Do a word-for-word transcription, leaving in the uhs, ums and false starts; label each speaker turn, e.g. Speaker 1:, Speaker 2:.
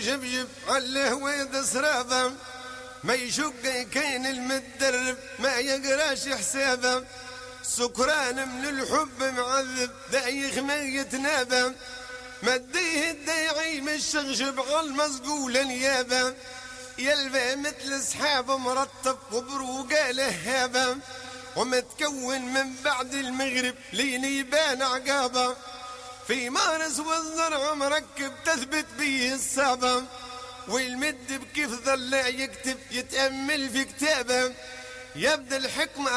Speaker 1: والجبجب على هويد سرابه، ما يشق كين المدرب ما يقراش حسابه، سكران من الحب معذب دايخ ما يتنابه، مديه الداعي من الشغشب على المسقول نيابه، يلبى مثل سحابه مرتب وبروقه لهابه، ومتكون من بعد المغرب لين يبان عقابه، في مارس والزرع مركب تثبت به الصابه، والمد بكيف ظل يكتب يتأمل في كتابه، يبدأ الحكمة